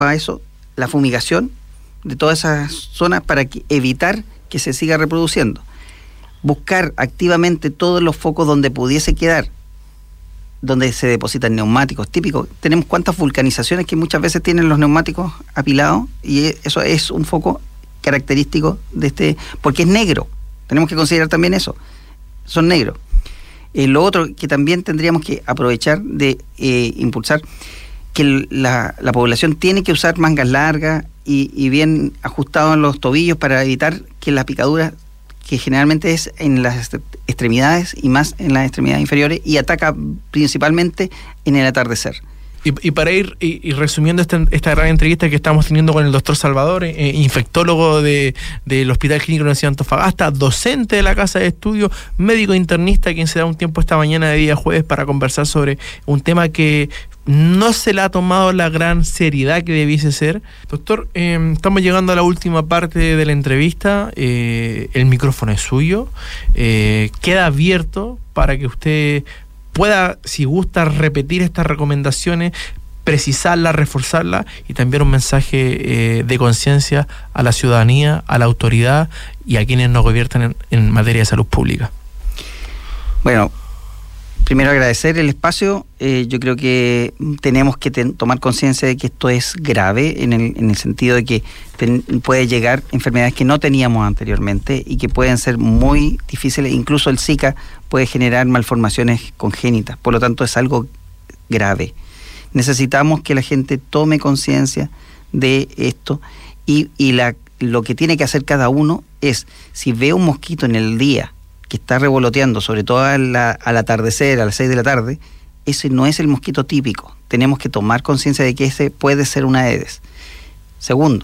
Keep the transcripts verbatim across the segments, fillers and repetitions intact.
a eso, la fumigación de todas esas zonas para que, evitar que se siga reproduciendo. Buscar activamente todos los focos donde pudiese quedar, donde se depositan neumáticos típicos. Tenemos cuántas vulcanizaciones que muchas veces tienen los neumáticos apilados, y eso es un foco característico de este, porque es negro. Tenemos que considerar también eso, son negros. Eh, lo otro que también tendríamos que aprovechar de eh, impulsar, que la, la población tiene que usar mangas largas y, y bien ajustados en los tobillos para evitar que la picadura, que generalmente es en las extremidades y más en las extremidades inferiores, y ataca principalmente en el atardecer. Y, y para ir y, y resumiendo esta, esta gran entrevista que estamos teniendo con el doctor Salvador, eh, infectólogo de, del Hospital Clínico de la Universidad de Antofagasta, docente de la Casa de Estudio, médico internista, quien se da un tiempo esta mañana de día jueves para conversar sobre un tema que no se le ha tomado la gran seriedad que debiese ser. Doctor, eh, estamos llegando a la última parte de la entrevista. Eh, el micrófono es suyo. Eh, queda abierto para que usted pueda, si gusta, repetir estas recomendaciones, precisarlas, reforzarlas, y también un mensaje eh, de conciencia a la ciudadanía, a la autoridad y a quienes nos gobiernan en, en materia de salud pública. Bueno, primero agradecer el espacio. Eh, yo creo que tenemos que ten, tomar conciencia de que esto es grave en el, en el sentido de que ten, puede llegar enfermedades que no teníamos anteriormente y que pueden ser muy difíciles. Incluso el Zika puede generar malformaciones congénitas. Por lo tanto, es algo grave. Necesitamos que la gente tome conciencia de esto, y, y la, lo que tiene que hacer cada uno es, si ve un mosquito en el día que está revoloteando, sobre todo al, al atardecer, a las seis de la tarde, ese no es el mosquito típico. Tenemos que tomar conciencia de que ese puede ser una Aedes. Segundo,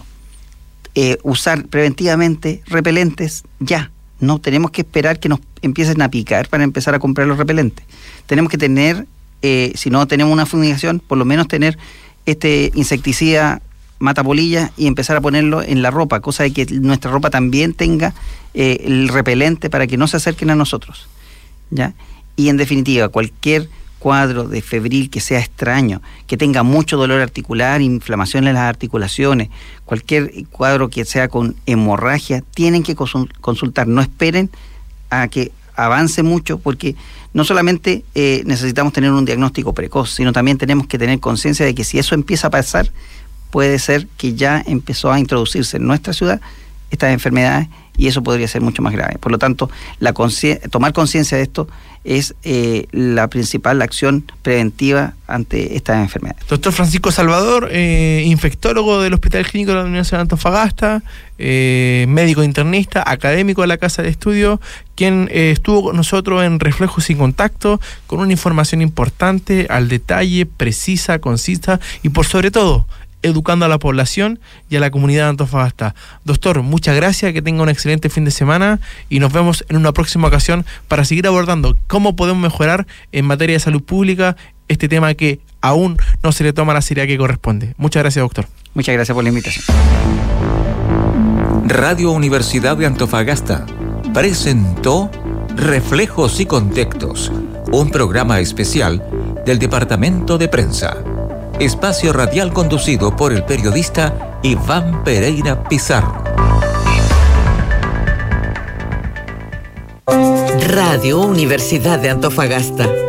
eh, usar preventivamente repelentes ya. No tenemos que esperar que nos empiecen a picar para empezar a comprar los repelentes. Tenemos que tener, eh, si no tenemos una fumigación, por lo menos tener este insecticida matapolillas y empezar a ponerlo en la ropa, cosa de que nuestra ropa también tenga eh, el repelente para que no se acerquen a nosotros, ¿ya? Y en definitiva, cualquier cuadro de febril que sea extraño, que tenga mucho dolor articular, inflamación en las articulaciones, cualquier cuadro que sea con hemorragia, tienen que consultar. No esperen a que avance mucho, porque no solamente eh, necesitamos tener un diagnóstico precoz, sino también tenemos que tener conciencia de que si eso empieza a pasar, puede ser que ya empezó a introducirse en nuestra ciudad estas enfermedades, y eso podría ser mucho más grave. Por lo tanto, la consci- tomar conciencia de esto es eh, la principal acción preventiva ante estas enfermedades. Doctor Francisco Salvador, eh, infectólogo del Hospital Clínico de la Universidad de Antofagasta, eh, médico internista, académico de la Casa de Estudio, quien eh, estuvo con nosotros en Reflejos y Contacto, con una información importante, al detalle, precisa, concisa y por sobre todo, educando a la población y a la comunidad de Antofagasta. Doctor, muchas gracias, que tenga un excelente fin de semana y nos vemos en una próxima ocasión para seguir abordando cómo podemos mejorar en materia de salud pública este tema que aún no se le toma la seriedad que corresponde. Muchas gracias, doctor. Muchas gracias por la invitación. Radio Universidad de Antofagasta presentó Reflejos y Contextos, un programa especial del Departamento de Prensa. Espacio radial conducido por el periodista Iván Pereira Pizarro. Radio Universidad de Antofagasta.